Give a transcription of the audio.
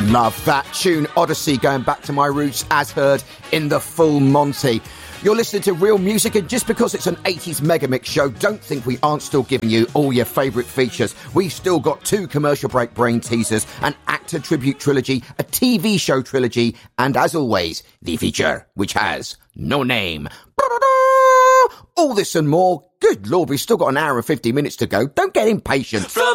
Love that tune, Odyssey, going back to my roots as heard in the Full Monty. You're listening to Real Music, and just because it's an 80s megamix show, don't think we aren't still giving you all your favourite features. We've still got 2 commercial break brain teasers, an actor tribute trilogy, a TV show trilogy, and as always, the feature which has no name. All this and more. Good Lord, we've still got an hour and 50 minutes to go. Don't get impatient.